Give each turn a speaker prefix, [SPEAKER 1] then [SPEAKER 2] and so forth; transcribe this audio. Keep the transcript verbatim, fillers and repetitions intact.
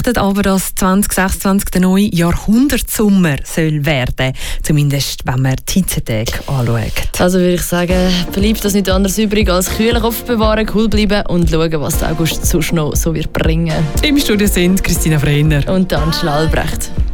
[SPEAKER 1] befürchten aber, dass zwanzig sechsundzwanzig der neue Jahrhundertsommer soll werden. Zumindest, wenn man die Hitzetage anschaut.
[SPEAKER 2] Also würde ich sagen, bleibt das nicht anders übrig als kühlen Kopf bewahren, cool bleiben und schauen, was der August sonst noch so wird bringen.
[SPEAKER 1] Im Studio sind Christina Freiner
[SPEAKER 2] und Angela Albrecht.